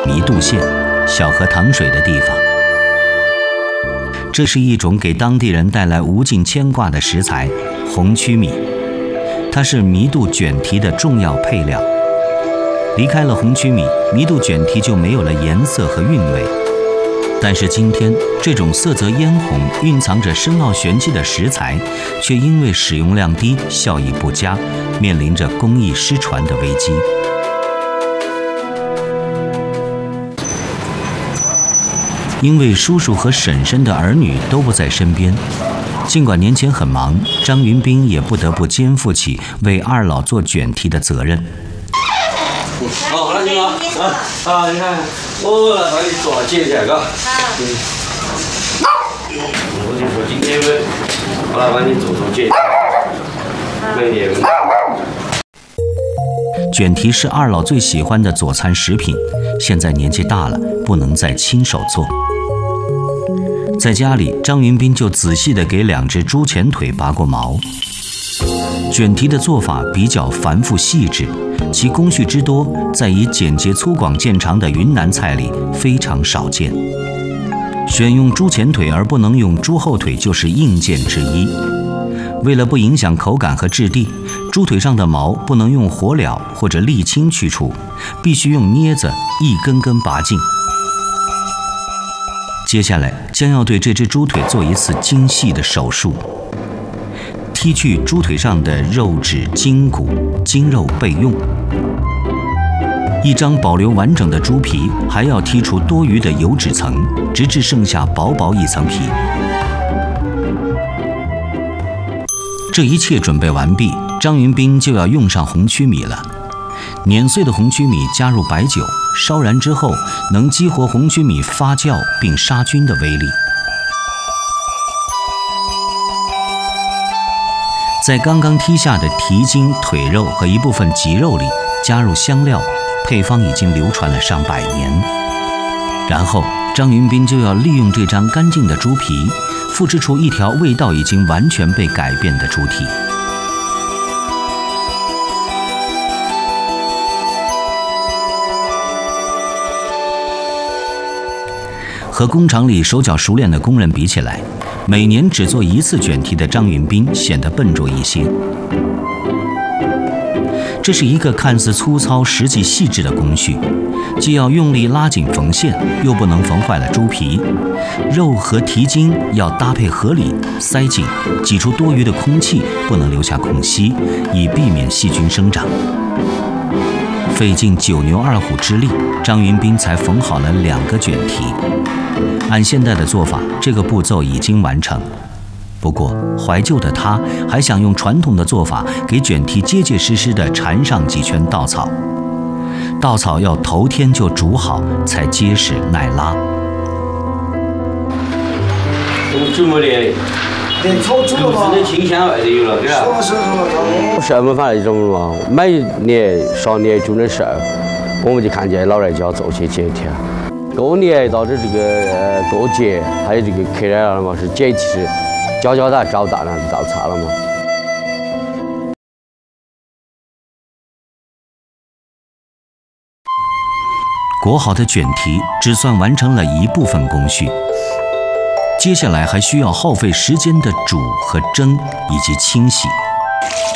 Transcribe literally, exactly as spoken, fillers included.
弥渡县，小河淌水的地方。这是一种给当地人带来无尽牵挂的食材——红曲米，它是弥渡卷蹄的重要配料。离开了红曲米，弥渡卷蹄就没有了颜色和韵味。但是今天，这种色泽嫣红、蕴藏着深奥玄机的食材，却因为使用量低、效益不佳，面临着工艺失传的危机。因为叔叔和婶婶的儿女都不在身边，尽管年前很忙，张云斌也不得不肩负起为二老做卷蹄的责任。 好，那行啊，啊啊，你看，我来帮你做剪起来，嘎。嗯。我就说今天我来帮你做做剪。没年。 卷蹄是二老最喜欢的佐餐食品，现在年纪大了，不能再亲手做。在家里，张云斌就仔细地给两只猪前腿拔过毛。卷蹄的做法比较繁复细致，其工序之多，在以简洁粗犷见长的云南菜里非常少见。选用猪前腿而不能用猪后腿就是硬件之一。为了不影响口感和质地，猪腿上的毛不能用火燎或者沥青去除，必须用镊子一根根拔净。接下来将要对这只猪腿做一次精细的手术，剔去猪腿上的肉质、筋骨，筋肉备用。一张保留完整的猪皮，还要剔除多余的油脂层，直至剩下薄薄一层皮。这一切准备完毕，张云斌就要用上红曲米了。碾碎的红曲米加入白酒，烧燃之后，能激活红曲米发酵并杀菌的威力。在刚刚剔下的蹄筋、腿肉和一部分脊肉里加入香料，配方已经流传了上百年。然后，张云斌就要利用这张干净的猪皮，复制出一条味道已经完全被改变的猪蹄。和工厂里手脚熟练的工人比起来，每年只做一次卷蹄的张云斌显得笨拙一些。这是一个看似粗糙实际细致的工序，既要用力拉紧缝线，又不能缝坏了猪皮。肉和蹄筋要搭配合理，塞紧，挤出多余的空气，不能留下空隙，以避免细菌生长。费尽九牛二虎之力，张云斌才缝好了两个卷蹄。按现代的做法，这个步骤已经完成。不过，怀旧的他还想用传统的做法给卷蹄结结实实地缠上几圈稻草。稻草要头天就煮好，才结实耐拉。 我煮没得， 连炒煮了嘛？ 的清香味都有了，对吧？ 是是是是。 是没法那种嘛，每年上年就的事儿，我们就看见老人家做些剪蹄。过年到这这个呃过节，还有这个客人了嘛，是剪蹄是家家大找大了就到菜了嘛。 裹好的卷蹄只算完成了一部分工序，接下来还需要耗费时间的煮和蒸以及清洗。